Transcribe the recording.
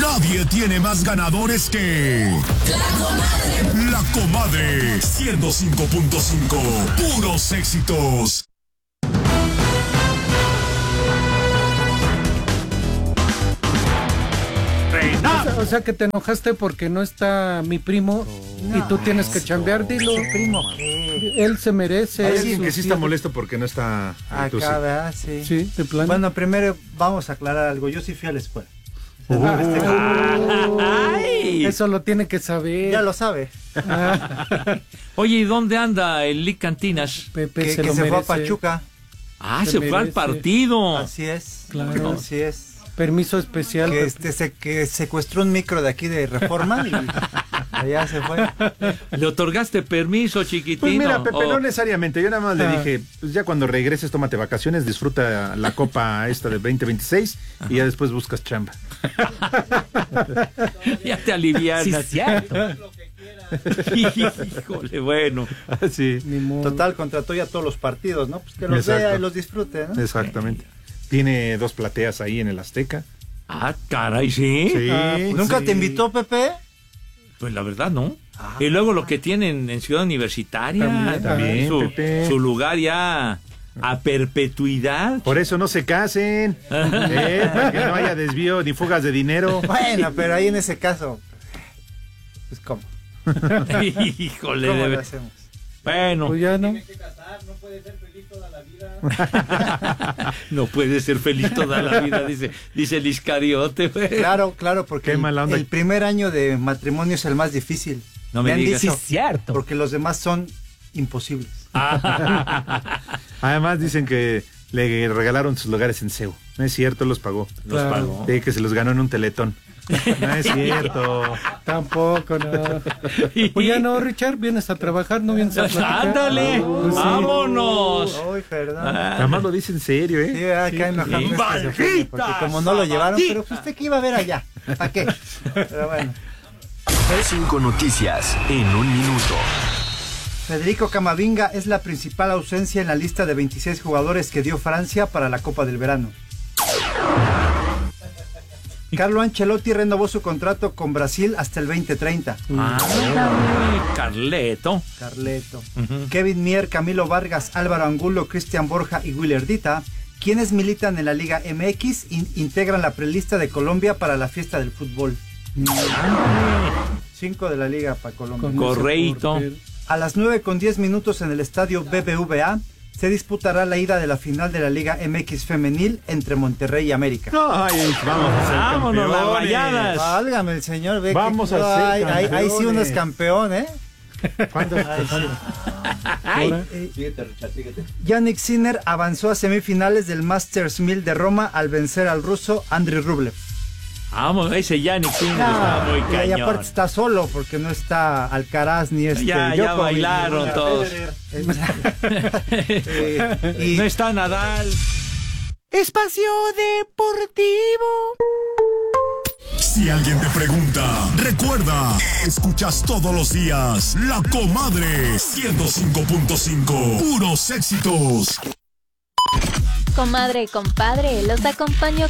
Nadie tiene más ganadores que... La Comadre. 105.5. Puros éxitos. O sea que te enojaste porque no está mi primo y tú tienes que chambear, dilo. Primo, Él se merece. Hay alguien que sí está molesto porque no está acá, ¿verdad? Sí. Sí, de plano. Bueno, primero vamos a aclarar algo. Yo sí fui a la escuela. Eso lo tiene que saber. Ya lo sabe. Oye, ¿y dónde anda el Lick Cantinas? Pepe Que se lo se fue a merece. Pachuca. Se fue al partido. Así es. Claro. Así es. Permiso especial. Que secuestró un micro de aquí de Reforma y allá se fue. ¿Le otorgaste permiso, chiquitino? Pues mira, Pepe, no necesariamente. Yo nada más le dije, pues ya cuando regreses, tómate vacaciones, disfruta la copa esta del 2026 y ya después buscas chamba. Ya te alivianas. Sí, cierto. Híjole, bueno. Sí. Total, contrató ya todos los partidos, ¿no? Pues que los Exacto. vea y los disfrute, ¿no? Exactamente. Tiene 2 plateas ahí en el Azteca. Caray, ¿sí? Sí. ¿Nunca sí. te invitó, Pepe? Pues la verdad, no. Y luego lo que tienen en Ciudad Universitaria. También, Pepe. Su lugar ya a perpetuidad. Por eso no se casen. Para que no haya desvío ni fugas de dinero. Bueno, pero ahí en ese caso, pues ¿cómo? Híjole, ¿Cómo lo hacemos? Bueno. Pues ya no. No puede ser feliz toda la vida. No puede ser feliz toda la vida, dice el Iscariote. Claro, porque Qué mala onda. el primer año de matrimonio es el más difícil. No me han digas. dicho, Sí, cierto. porque los demás son imposibles. Además dicen que le regalaron sus lugares en CEU. No es cierto, los pagó. Los pagó. Sí, que se los ganó en un teletón. No es cierto. Tampoco, no. Pues ya no, Richard, vienes a trabajar, no vienes a platicar. ¡Ándale! Pues sí. ¡Vámonos! Uy, perdón. Además lo dice en serio, Sí, ¿eh? acá enojando porque como no lo llevaron, pero pues, usted que iba a ver allá. ¿Para qué? Pero bueno. 5 noticias en un minuto. Federico Camavinga es la principal ausencia en la lista de 26 jugadores que dio Francia para la Copa del Verano. Carlo Ancelotti renovó su contrato con Brasil hasta el 2030. Carleto. Kevin Mier, Camilo Vargas, Álvaro Angulo, Cristian Borja y Willer Dita, quienes militan en la Liga MX, integran la prelista de Colombia para la fiesta del fútbol. 5 de la Liga para Colombia. Correcto. A las 9:10 en el estadio BBVA se disputará la ida de la final de la Liga MX femenil entre Monterrey y América. Ay, vamos a ser Vámonos, las campeones. Rayadas. Válgame el señor, ve Vamos que a ser ahí sí uno es campeones. campeón, ¿eh? ¿Cuándo? Yannick Sinner avanzó a semifinales del Masters 1000 de Roma al vencer al ruso Andriy Rublev. Vamos, ese Yannick Sinner está muy Y cañón. aparte está solo porque no está Alcaraz ni Ya Djokovic. bailaron todos. Y No está Nadal. Espacio Deportivo. Si alguien te pregunta, recuerda, escuchas todos los días La Comadre 105.5. Puros éxitos. Comadre y compadre, los acompaño